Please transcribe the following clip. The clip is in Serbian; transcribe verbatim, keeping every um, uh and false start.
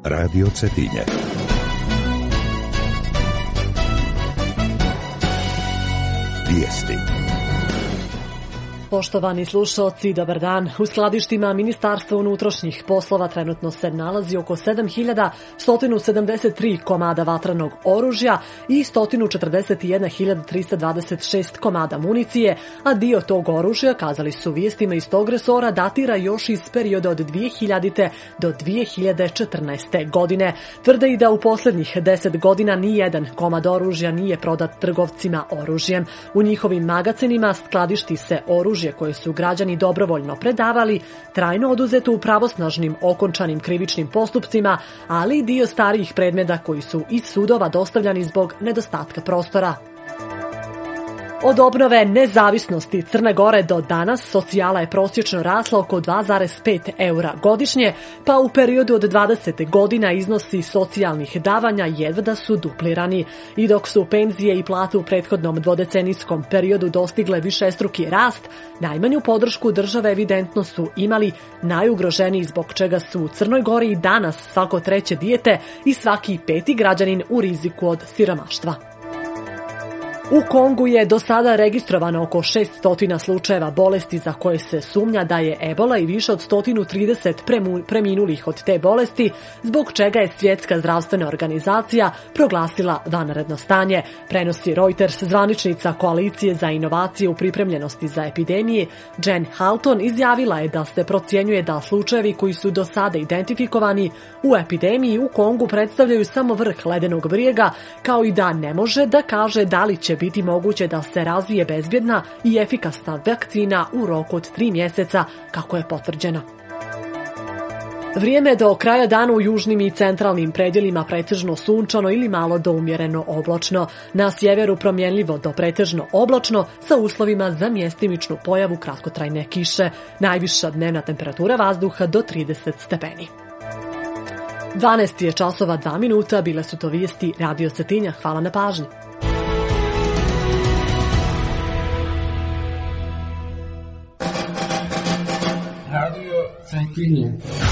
Radio Cetinje. Vijesti. Poštovani slušaoci, dobar dan. U skladištima Ministarstva unutrašnjih poslova trenutno se nalazi oko sedam hiljada sto sedamdeset tri komada vatrenog oružja i sto četrdeset jedna hiljada trista dvadeset šest komada municije, a dio tog oružja, kazali su vijestima iz tog resora, datira još iz perioda od dvije hiljadite do dvije hiljade četrnaeste. godine. Tvrde i da u posljednjih deset godina ni jedan komad oružja nije prodat trgovcima oružjem. U njihovim magacinima skladišti se oružje koje su građani dobrovoljno predavali, trajno oduzeto u pravosnažnim okončanim krivičnim postupcima, ali i dio starijih predmeta koji su iz sudova dostavljani zbog nedostatka prostora. Od obnove nezavisnosti Crne Gore do danas socijala je prosječno rasla oko dva zarez pet eura godišnje, pa u periodu od dvadeset godina iznosi socijalnih davanja jedva da su duplirani. I dok su penzije i plate u prethodnom dvodecenijskom periodu dostigle višestruki rast, najmanju podršku države evidentno su imali najugroženiji, zbog čega su u Crnoj Gori i danas svako treće dijete i svaki peti građanin u riziku od siromaštva. U Kongu je do sada registrovano oko šesto slučajeva bolesti za koje se sumnja da je ebola i više od sto trideset preminulih od te bolesti, zbog čega je Svjetska zdravstvena organizacija proglasila vanredno stanje. Prenosi Reuters. Zvaničnica Koalicije za inovacije u pripremljenosti za epidemije Jen Halton izjavila je da se procjenjuje da slučajevi koji su do sada identifikovani u epidemiji u Kongu predstavljaju samo vrh ledenog brijega, kao i da ne može da kaže da li će biti moguće da se razvije bezbjedna i efikasna vakcina u roku od tri mjeseca, kako je potvrđeno. Vrijeme do kraja dana u južnim i centralnim predjelima pretežno sunčano ili malo do umjereno oblačno. Na sjeveru promjenljivo do pretežno oblačno sa uslovima za mjestimičnu pojavu kratkotrajne kiše. Najviša dnevna temperatura vazduha do trideset stepeni. dvanaest je časova dva minuta, bile su to vijesti Radio Cetinja. Hvala na pažnji. Radio Cetinje.